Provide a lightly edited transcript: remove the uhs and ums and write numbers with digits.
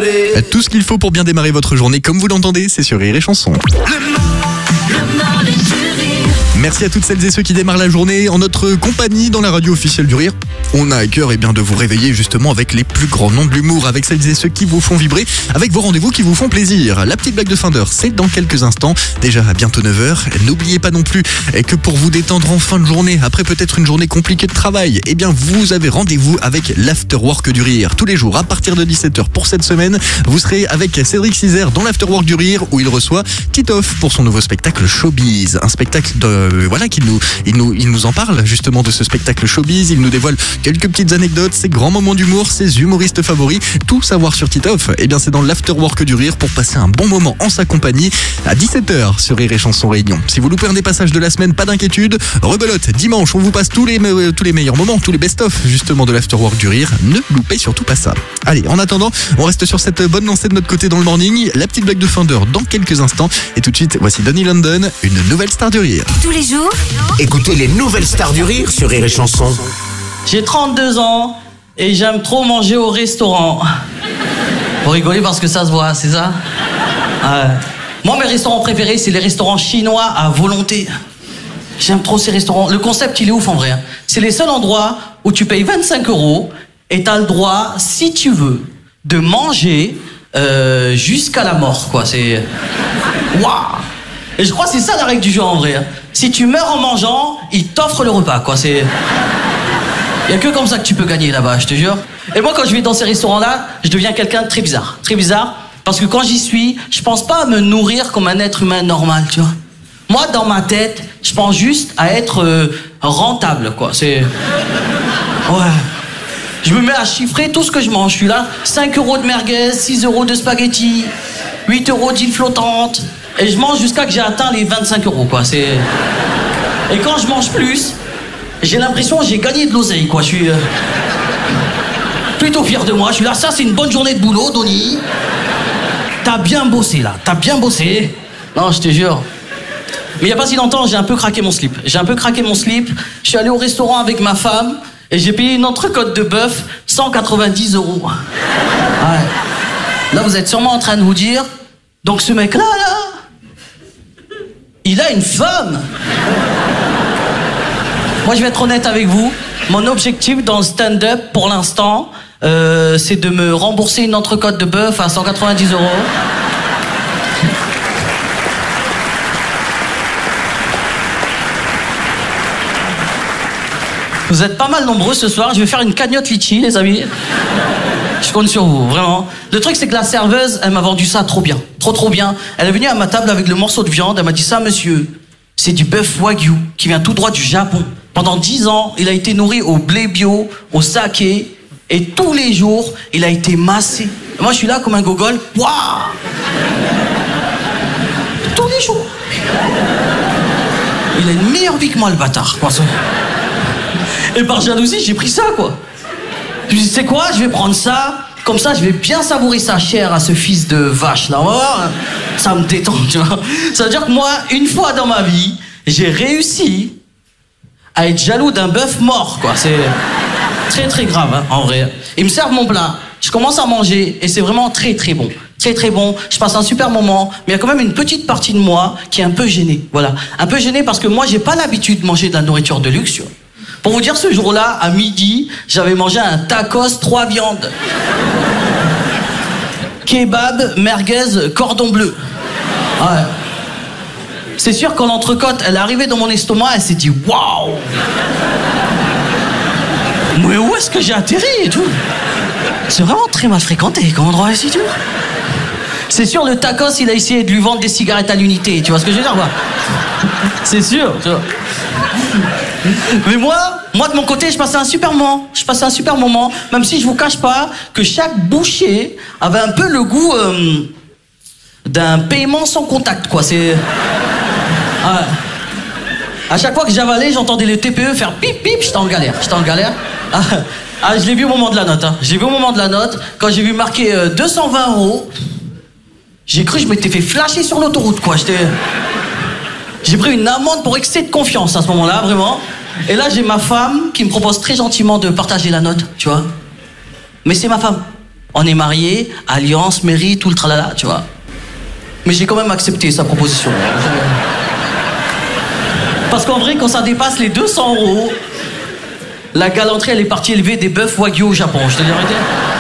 Tout ce qu'il faut pour bien démarrer votre journée, comme vous l'entendez, c'est sur Rire et Chanson. Merci à toutes celles et ceux qui démarrent la journée en notre compagnie dans la radio officielle du Rire. On a à cœur de vous réveiller justement avec les plus grands noms de l'humour, avec celles et ceux qui vous font vibrer, avec vos rendez-vous qui vous font plaisir. La petite blague de fin d'heure, c'est dans quelques instants, déjà à bientôt 9h. N'oubliez pas non plus que pour vous détendre en fin de journée, après peut-être une journée compliquée de travail, vous avez rendez-vous avec l'Afterwork du Rire. Tous les jours à partir de 17h pour cette semaine, vous serez avec Cédric Cizer dans l'Afterwork du Rire où il reçoit Titoff pour son nouveau spectacle Showbiz. Un spectacle il nous en parle justement de ce spectacle Showbiz. Il nous dévoile quelques petites anecdotes, ses grands moments d'humour, ses humoristes favoris. Tout savoir sur Titoff, c'est dans l'Afterwork du Rire pour passer un bon moment en sa compagnie à 17h sur Rire et Chanson Réunion. Si vous loupez un des passages de la semaine, pas d'inquiétude. Rebelote, dimanche, on vous passe tous les meilleurs moments, tous les best-of justement de l'Afterwork du Rire. Ne loupez surtout pas ça. Allez, en attendant, on reste sur cette bonne lancée de notre côté dans le morning. La petite blague de fin d'heure dans quelques instants. Et tout de suite, voici Donny London, une nouvelle star du Rire. Tous les jours, écoutez les nouvelles stars du Rire sur Rire et Chanson. J'ai 32 ans et j'aime trop manger au restaurant. Vous rigolez parce que ça se voit, c'est ça? Moi, mes restaurants préférés, c'est les restaurants chinois à volonté. J'aime trop ces restaurants. Le concept, il est ouf en vrai. C'est les seuls endroits où tu payes 25 € et t'as le droit, si tu veux, de manger jusqu'à la mort, quoi. C'est... Waouh! Et je crois que c'est ça la règle du jeu en vrai. Si tu meurs en mangeant, ils t'offrent le repas, quoi. C'est... Il y a que comme ça que tu peux gagner là-bas, je te jure. Et moi, quand je vais dans ces restaurants-là, je deviens quelqu'un de très bizarre. Très bizarre, parce que quand j'y suis, je pense pas à me nourrir comme un être humain normal, tu vois. Moi, dans ma tête, je pense juste à être rentable, quoi. C'est... Ouais. Je me mets à chiffrer tout ce que je mange. Je suis là, 5 € de merguez, 6 € de spaghettis, 8 € d'île flottante. Et je mange jusqu'à que j'ai atteint les 25 €, quoi. C'est... Et quand je mange plus, j'ai l'impression que j'ai gagné de l'oseille, quoi. Je suis plutôt fier de moi. Je suis là, ça c'est une bonne journée de boulot, Donny. T'as bien bossé, là. T'as bien bossé. Non, je te jure. Mais il n'y a pas si longtemps, j'ai un peu craqué mon slip. Je suis allé au restaurant avec ma femme et j'ai payé une entrecôte de bœuf 190 €. Ouais. Là, vous êtes sûrement en train de vous dire, donc ce mec-là, il a une femme. Moi, je vais être honnête avec vous. Mon objectif dans le stand-up, pour l'instant, c'est de me rembourser une entrecôte de bœuf à 190 €. Vous êtes pas mal nombreux ce soir. Je vais faire une cagnotte litchi, les amis. Je compte sur vous, vraiment. Le truc, c'est que la serveuse, elle m'a vendu ça trop bien. Trop bien. Elle est venue à ma table avec le morceau de viande. Elle m'a dit, ça, monsieur, c'est du bœuf wagyu qui vient tout droit du Japon. Pendant 10 ans, il a été nourri au blé bio, au saké. Et tous les jours, il a été massé. Et moi, je suis là comme un gogol. Waouh! Tous les jours. Il a une meilleure vie que moi, le bâtard, quoi. Et par jalousie, j'ai pris ça, quoi. Je me dis, c'est quoi? Je vais prendre ça. Comme ça, je vais bien savourer sa chair à ce fils de vache, là. On va voir. Ça me détend, tu vois. Ça veut dire que moi, une fois dans ma vie, j'ai réussi à être jaloux d'un bœuf mort, quoi. C'est très grave, hein, en vrai. Ils me servent mon plat. Je commence à manger et c'est vraiment très bon. Très bon. Je passe un super moment. Mais il y a quand même une petite partie de moi qui est un peu gênée. Voilà. Un peu gênée parce que moi, j'ai pas l'habitude de manger de la nourriture de luxe, tu vois. Pour vous dire, ce jour-là, à midi, j'avais mangé un tacos 3 viandes. Kebab, merguez, cordon bleu. Ouais. C'est sûr, quand l'entrecôte, elle est arrivée dans mon estomac, elle s'est dit « Waouh !» Mais où est-ce que j'ai atterri et tout? C'est vraiment très mal fréquenté comme endroit ici, tu vois. C'est sûr, le tacos, il a essayé de lui vendre des cigarettes à l'unité. Tu vois ce que je veux dire, quoi? C'est sûr, tu vois. Mais moi, de mon côté, je passais un super moment. Même si je vous cache pas que chaque bouchée avait un peu le goût d'un paiement sans contact, quoi. C'est... À chaque fois que j'avalais, j'entendais les TPE faire pip pip, j'étais en galère. Je l'ai vu au moment de la note, hein. Quand j'ai vu marquer 220 €, j'ai cru que je m'étais fait flasher sur l'autoroute, quoi. J'ai pris une amende pour excès de confiance à ce moment-là, vraiment. Et là, j'ai ma femme qui me propose très gentiment de partager la note, tu vois. Mais c'est ma femme. On est mariés, alliance, mairie, tout le tralala, tu vois. Mais j'ai quand même accepté sa proposition. Parce qu'en vrai, quand ça dépasse les 200 €, la galanterie, elle est partie élever des bœufs wagyu au Japon, je te dis la vérité.